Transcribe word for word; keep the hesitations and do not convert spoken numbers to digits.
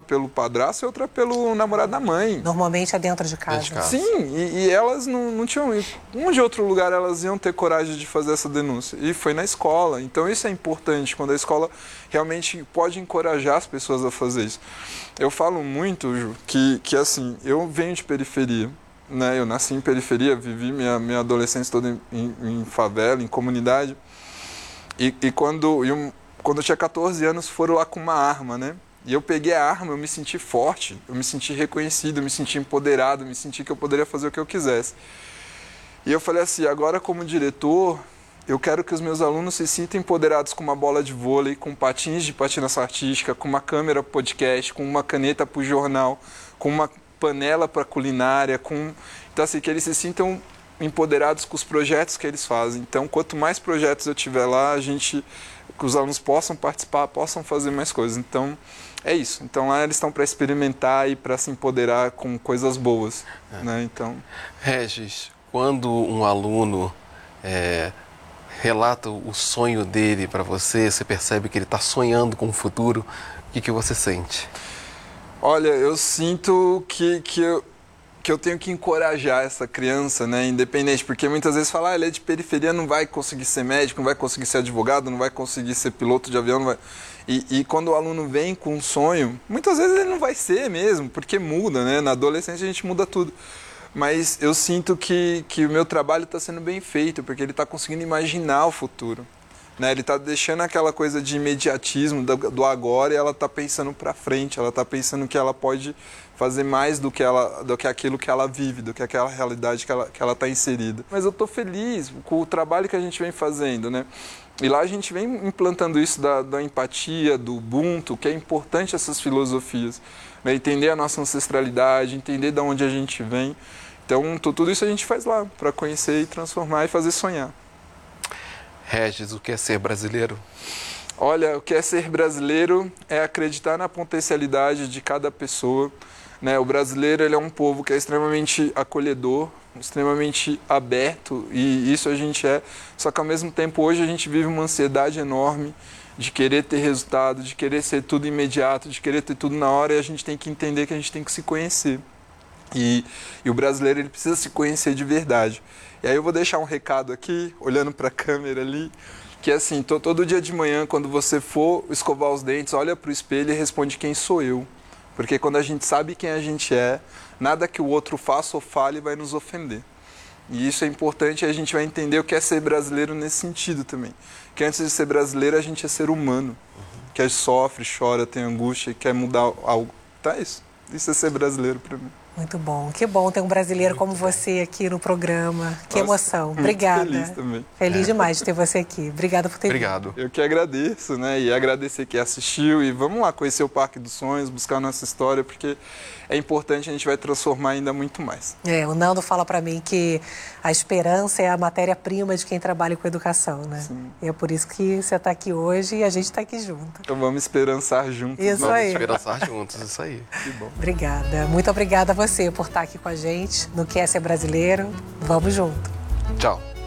pelo padrasto e outra pelo namorado da mãe. Normalmente é dentro de casa. Dentro de casa. Sim, e, e elas não, não tinham... Onde outro lugar elas iam ter coragem de fazer essa denúncia? E foi na escola. Então isso é importante, quando a escola realmente pode encorajar as pessoas a fazer isso. Eu falo muito, Ju, que, que assim, eu venho de periferia, né? Eu nasci em periferia, vivi minha, minha adolescência toda em, em, em favela, em comunidade. E, e quando, eu, quando eu tinha catorze anos, foram lá com uma arma, né? E eu peguei a arma, eu me senti forte, eu me senti reconhecido, eu me senti empoderado, eu me senti que eu poderia fazer o que eu quisesse. E eu falei assim, agora como diretor, eu quero que os meus alunos se sintam empoderados com uma bola de vôlei, com patins de patinação artística, com uma câmera podcast, com uma caneta para o jornal, com uma panela para culinária, com... Então assim, que eles se sintam empoderados com os projetos que eles fazem. Então, quanto mais projetos eu tiver lá, a gente, que os alunos possam participar, possam fazer mais coisas. Então, é isso. Então, lá eles estão para experimentar e para se empoderar com coisas boas, é. né? Então... Regis, quando um aluno é, relata o sonho dele para você, você percebe que ele está sonhando com o futuro, o que, que você sente? Olha, eu sinto que, que eu... que eu tenho que encorajar essa criança, né, independente, porque muitas vezes fala, ah, ele é de periferia, não vai conseguir ser médico, não vai conseguir ser advogado, não vai conseguir ser piloto de avião, não vai... E, e quando o aluno vem com um sonho, muitas vezes ele não vai ser mesmo, porque muda, né, na adolescência a gente muda tudo. Mas eu sinto que, que o meu trabalho está sendo bem feito, porque ele está conseguindo imaginar o futuro. Né? Ele está deixando aquela coisa de imediatismo do, do agora e ela está pensando para frente, ela está pensando que ela pode fazer mais do que, ela, do que aquilo que ela vive, do que aquela realidade que ela que ela está inserida. Mas eu estou feliz com o trabalho que a gente vem fazendo, né? E lá a gente vem implantando isso da, da empatia, do Ubuntu, que é importante essas filosofias, né? Entender a nossa ancestralidade, entender de onde a gente vem. Então, tudo isso a gente faz lá, para conhecer e transformar e fazer sonhar. Regis, o que é ser brasileiro? Olha, o que é ser brasileiro é acreditar na potencialidade de cada pessoa, né? O brasileiro, ele é um povo que é extremamente acolhedor, extremamente aberto, e isso a gente é. Só que ao mesmo tempo hoje a gente vive uma ansiedade enorme de querer ter resultado, de querer ser tudo imediato, de querer ter tudo na hora, e a gente tem que entender que a gente tem que se conhecer. E, e o brasileiro, ele precisa se conhecer de verdade. E aí eu vou deixar um recado aqui, olhando para a câmera ali, que é assim, to, todo dia de manhã, quando você for escovar os dentes, olha para o espelho e responde quem sou eu. Porque quando a gente sabe quem a gente é, nada que o outro faça ou fale vai nos ofender. E isso é importante, e a gente vai entender o que é ser brasileiro nesse sentido também. Que antes de ser brasileiro, a gente é ser humano, uhum. que sofre, chora, tem angústia, quer mudar algo. Tá, isso. Isso é ser brasileiro para mim. Muito bom. Que bom ter um brasileiro como você aqui no programa. Que Nossa, emoção. muito Obrigada. Feliz também. Feliz É. demais de ter você aqui. Obrigada por ter Obrigado. Eu que agradeço, né? E agradecer quem assistiu. E vamos lá conhecer o Parque dos Sonhos, buscar a nossa história, porque é importante, a gente vai transformar ainda muito mais. É, o Nando fala para mim que a esperança é a matéria-prima de quem trabalha com educação, né? Sim. E é por isso que você está aqui hoje e a gente está aqui junto. Então vamos esperançar juntos. Isso Vamos aí. esperançar juntos, isso aí. Que bom. Obrigada. Muito obrigada a você por estar aqui com a gente no Que é Ser Brasileiro. Vamos junto. Tchau.